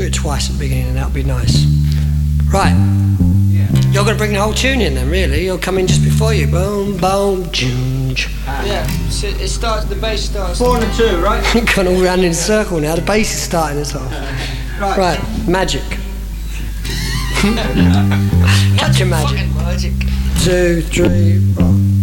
Do it twice at the beginning and that'll be nice. Right. You're going to bring the whole tune in then, really? You'll come in just before you. Boom, boom, junge. Yeah, so it starts, the bass starts. 4 and 2, right? You've gone all round in a circle now. The bass is starting as well. Right, magic. Catch your magic. 2, 3, 4.